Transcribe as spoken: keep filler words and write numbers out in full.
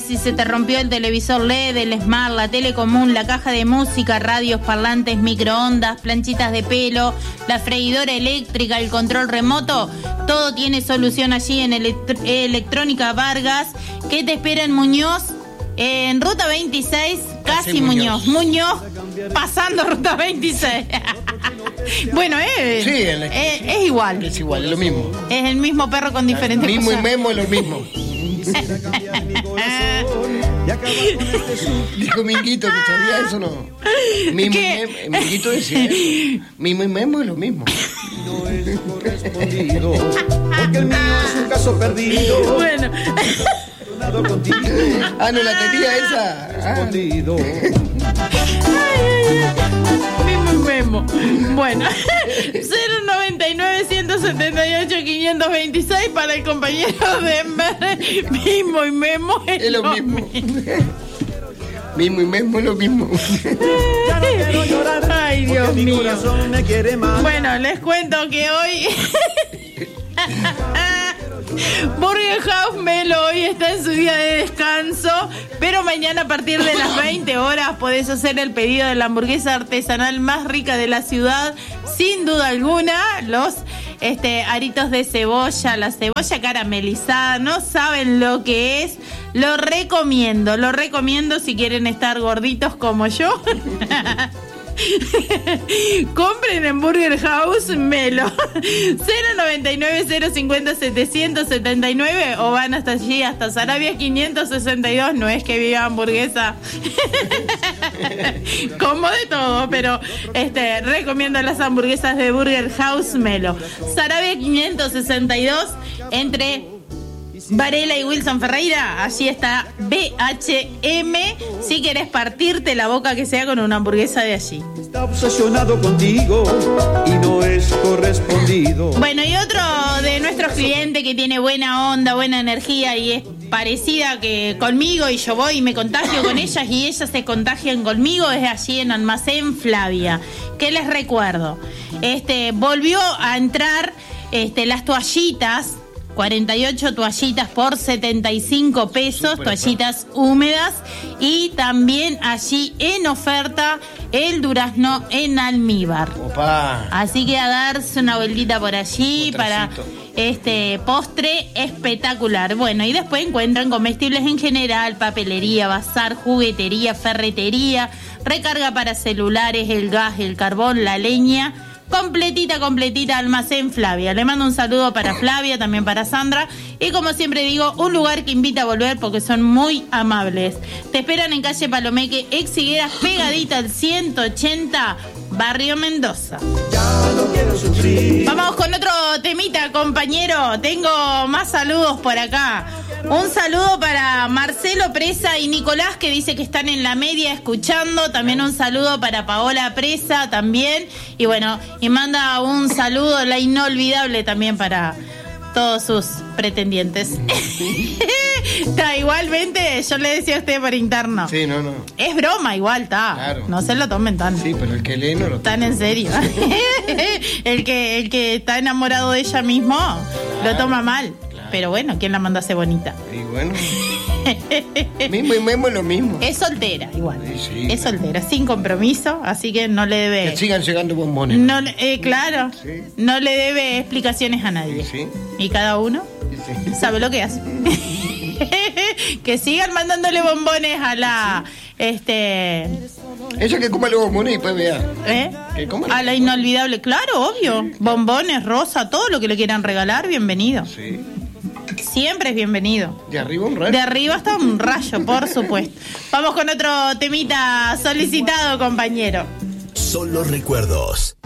si se te rompió el televisor L E D, el Smart, la tele común, la caja de música, radios, parlantes, microondas, planchitas de pelo, la freidora eléctrica, el control remoto, todo tiene solución allí en Electr- Electrónica Vargas, que te espera en Muñoz, en Ruta veintiséis, casi, casi Muñoz. Muñoz, pasando Ruta veintiséis. Bueno, es, sí, el, es, es igual. Es igual, es lo mismo. Es el mismo perro con diferentes Mimo cosas. y Memo es lo mismo. Dijo Minguito que sabía eso, ¿no? Mimo ¿Qué? y Memo, Minguito decía eso. Mimo y Memo es lo mismo. No es correspondido, porque el mío es un caso perdido. Bueno. Ah, no la tenía esa. Ah. Ay, ay, ay. Mimo y Memo. Bueno, cero noventa y nueve, ciento setenta y ocho, quinientos veintiséis para el compañero Denver. Mimo y Memo es, es lo, lo mismo. mismo. Mimo y Memo es lo mismo. Ay, Dios mío. Bueno, les cuento que hoy Burger House Melo hoy está en su día de descanso, pero mañana a partir de las veinte horas podés hacer el pedido de la hamburguesa artesanal más rica de la ciudad, sin duda alguna. Los este, aritos de cebolla, la cebolla caramelizada, no saben lo que es. Lo recomiendo, lo recomiendo si quieren estar gorditos como yo. Compren en Burger House Melo. Cero noventa y nueve, cero cincuenta, setecientos setenta y nueve o van hasta allí, hasta Sarabia quinientos sesenta y dos. No es que viva hamburguesa como de todo, pero este recomiendo las hamburguesas de Burger House Melo. Sarabia quinientos sesenta y dos, entre Varela y Wilson Ferreira. Allí está B H M. Si querés partirte la boca, que sea con una hamburguesa de allí. Está obsesionado contigo y no es correspondido. Bueno, y otro de nuestros clientes que tiene buena onda, buena energía y es parecida que conmigo, y yo voy y me contagio con ellas y ellas se contagian conmigo, es allí en Almacén Flavia. ¿Qué les recuerdo? Este volvió a entrar este las toallitas, cuarenta y ocho toallitas por setenta y cinco pesos, super toallitas super. húmedas, y también allí en oferta el durazno en almíbar. Opa. Así que a darse una vueltita por allí para este postre espectacular. Bueno, y después encuentran comestibles en general, papelería, bazar, juguetería, ferretería, recarga para celulares, el gas, el carbón, la leña. Completita, completita, Almacén Flavia. Le mando un saludo para Flavia, también para Sandra. Y como siempre digo, un lugar que invita a volver porque son muy amables. Te esperan en calle Palomeque, ex Higueras, pegadita al ciento ochenta, Barrio Mendoza. Ya no quiero sufrir. Vamos con otro temita, compañero. Tengo más saludos por acá. Un saludo para Marcelo Presa y Nicolás, que dice que están en la media escuchando. También un saludo para Paola Presa también. Y bueno, y manda un saludo, la inolvidable, también para todos sus pretendientes. Está, igualmente, yo le decía a usted por interno. Sí, no, no. Es broma, igual, está. Claro. No se lo tomen tan. Sí, pero el que lee no lo toma. Tan en serio. el que el que está enamorado de ella mismo, claro, lo toma mal. Claro. Pero bueno, ¿quién la manda a ser bonita? Y bueno. Mismo y Memo es lo mismo. Es soltera, igual. Sí, sí, es claro. soltera, sin compromiso, así que no le debe. Que sigan llegando bombones. No, eh, claro. Sí. No le debe explicaciones a nadie. Sí, sí. Y cada uno Sí. sabe lo que hace. Que sigan mandándole bombones a la este Ella que coma los bombones y después vea. ¿Eh? Que coma A la inolvidable, claro, obvio. Bombones, rosa, todo lo que le quieran regalar, bienvenido. Sí. Siempre es bienvenido. De arriba un rayo. De arriba hasta un rayo, por supuesto. Vamos con otro temita solicitado, compañero. Son los recuerdos.